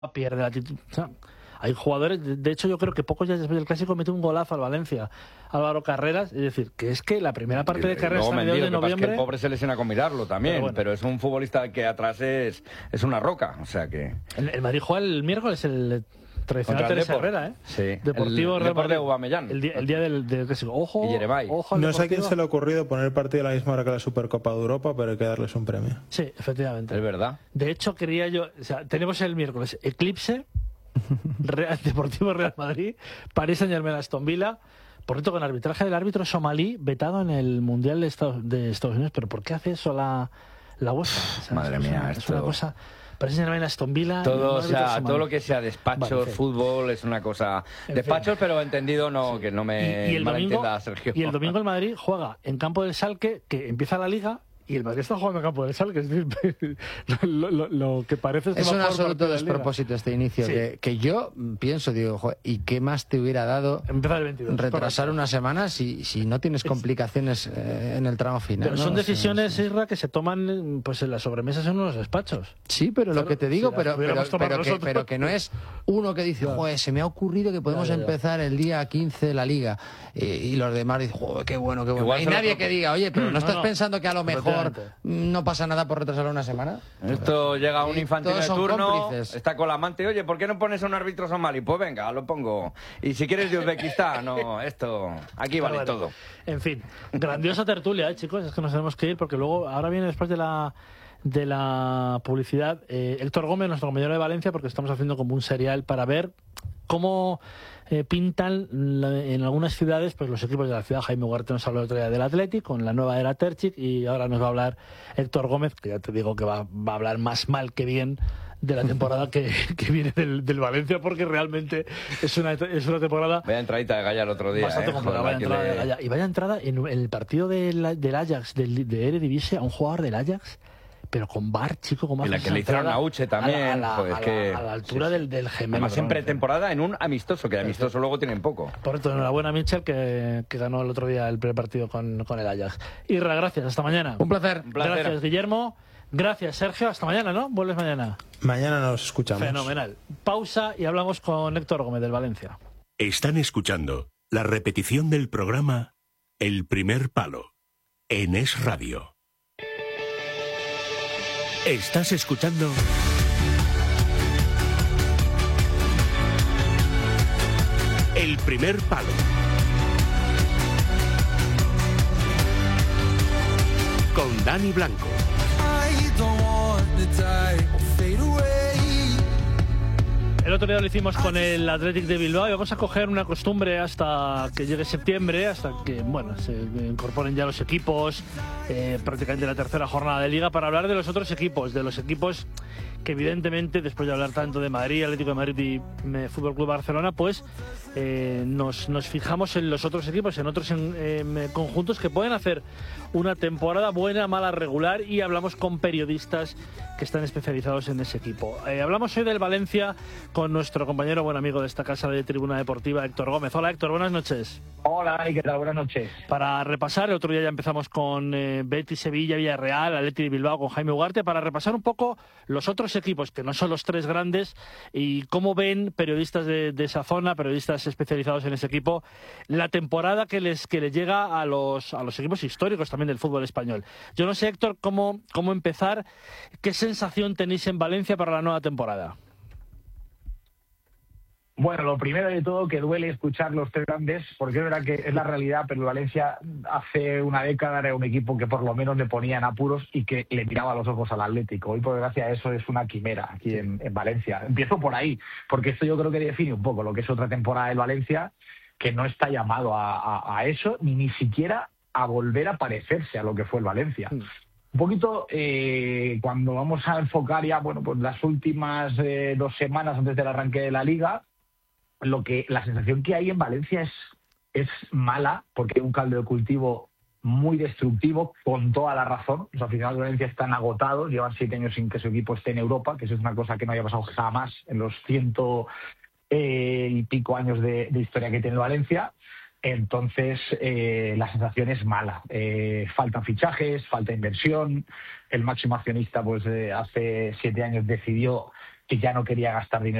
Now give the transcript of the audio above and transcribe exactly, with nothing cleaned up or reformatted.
pierde la titularidad. O sea, hay jugadores, de, de hecho yo creo que pocos días después del Clásico mete un golazo al Valencia, Álvaro Carreras, es decir, que es que la primera parte de carrera está a mediados de noviembre. Que el pobre se lesiona con mirarlo también, pero, bueno, pero es un futbolista que atrás es, es una roca, o sea que... El, el Madrid juega el miércoles, el tradicional Teresa Herrera, ¿eh? Sí. Deportivo el Depor de Aubameyang. El día, el día del, del Clásico. Ojo, ojo no sé a quién se le ha ocurrido poner el partido a la misma hora que la Supercopa de Europa, pero hay que darles un premio. Sí, efectivamente. Es verdad. De hecho, quería yo... O sea, tenemos el miércoles Eclipse, Real, Deportivo Real Madrid, París Saint-Germain Aston Villa, por cierto, con arbitraje del árbitro somalí vetado en el Mundial de Estados, de Estados Unidos. ¿Pero por qué hace eso la, la UEFA? O sea, Madre es mía, una, esto... es una cosa... París Saint-Germain Aston Villa... Todo, o sea, todo lo que sea despachos, vale, sí. fútbol, es una cosa... En despachos, fin. Pero entendido, no, sí. Que no me y, y el malentienda, Sergio. Y el domingo el Madrid juega en campo del Schalke, que empieza la Liga... Y el Madrid está jugando en campo del Schalke, es decir, lo, lo, lo que parece es que es va un a absoluto despropósito este inicio, sí. que, que yo pienso, digo, joder, ¿y qué más te hubiera dado empezar el veintidós, retrasar correcto. Una semana si, si no tienes complicaciones eh, en el tramo final? Pero ¿no? son decisiones, sí, sí. Isra, que se toman pues en las sobremesas en unos despachos. Sí, pero claro, lo que te digo, si pero, pero, pero, que, pero que no es uno que dice, joder, se me ha ocurrido que podemos ya, ya, ya. empezar el día quince de la Liga, y, y los demás dicen, joder, qué bueno, qué bueno. Igual y nadie que diga, oye, pero no, no estás no, pensando que a lo mejor no pasa nada por retrasarlo una semana. Esto llega a un infantil de turno, cómplices. Está con la amante, oye, ¿por qué no pones a un árbitro somalí? Pues venga, lo pongo. Y si quieres de Uzbekistán, no, esto, aquí vale bueno, todo. En fin, grandiosa tertulia, ¿eh, chicos? Es que nos tenemos que ir porque luego, ahora viene después de la de la publicidad, eh, Héctor Gómez, nuestro compañero de Valencia, porque estamos haciendo como un serial para ver cómo eh, pintan la, en algunas ciudades pues los equipos de la ciudad. Jaime Ugarte nos habló el otro día del Athletic con la nueva era Terzic, y ahora nos va a hablar Héctor Gómez, que ya te digo que va, va a hablar más mal que bien de la temporada que, que viene del, del Valencia, porque realmente es una, es una temporada... Vaya entradita de Gaya el otro día. Bastante eh, complicada, vaya entrada le... de Gaya. Y vaya entrada en el partido del, del Ajax, del, de Eredivisie, a un jugador del Ajax, pero con V A R, chico, como... Y la que le hicieron a Uche también. A la, a la, a la, que... a la altura sí, del, del gemelo. Además, en pretemporada en un amistoso, que de amistoso luego tienen poco. Por cierto, enhorabuena, Mitchell, que, que ganó el otro día el primer partido con, con el Ajax. Irra, gracias, hasta mañana. Un placer. Un placer. Gracias, Guillermo. Gracias, Sergio. Hasta mañana, ¿no? ¿Vuelves mañana? Mañana nos escuchamos. Fenomenal. Pausa y hablamos con Héctor Gómez del Valencia. Están escuchando la repetición del programa El Primer Palo en Es Radio. Estás escuchando El Primer Palo con Dani Blanco. El otro día lo hicimos con el Athletic de Bilbao y vamos a coger una costumbre hasta que llegue septiembre, hasta que bueno se incorporen ya los equipos, eh, prácticamente la tercera jornada de Liga, para hablar de los otros equipos, de los equipos que evidentemente, después de hablar tanto de Madrid, Atlético de Madrid y eh, Fútbol Club Barcelona, pues eh, nos, nos fijamos en los otros equipos, en otros en, eh, conjuntos que pueden hacer una temporada buena, mala, regular, y hablamos con periodistas que están especializados en ese equipo. Eh, hablamos hoy del Valencia con nuestro compañero, buen amigo de esta casa de Tribuna Deportiva, Héctor Gómez. Hola, Héctor, buenas noches. Hola, ¿y qué tal? Buenas noches. Para repasar, el otro día ya empezamos con eh, Betis, Sevilla, Villarreal, Athletic de Bilbao, con Jaime Ugarte, para repasar un poco los otros equipos, que no son los tres grandes, y cómo ven periodistas de, de esa zona, periodistas especializados en ese equipo, la temporada que les que les llega a los a los equipos históricos también del fútbol español. Yo no sé, Héctor, cómo, cómo empezar, qué sensación tenéis en Valencia para la nueva temporada. Bueno, lo primero de todo, que duele escuchar los tres grandes, porque es verdad que es la realidad, pero Valencia hace una década era un equipo que por lo menos le ponía en apuros y que le miraba los ojos al Atlético. Hoy, por desgracia, eso es una quimera aquí en, en Valencia. Empiezo por ahí, porque esto yo creo que define un poco lo que es otra temporada del Valencia, que no está llamado a, a, a eso, ni ni siquiera a volver a parecerse a lo que fue el Valencia. Mm. Un poquito, eh, cuando vamos a enfocar ya, bueno, pues las últimas eh, dos semanas antes del arranque de la Liga, lo que la sensación que hay en Valencia es, es mala, porque hay un caldo de cultivo muy destructivo, con toda la razón. Los aficionados de Valencia están agotados, llevan siete años sin que su equipo esté en Europa, que eso es una cosa que no había pasado jamás en los ciento eh, y pico años de, de historia que tiene Valencia. Entonces, eh, la sensación es mala. Eh, faltan fichajes, falta inversión. El máximo accionista, pues eh, hace siete años decidió que ya no quería gastar dinero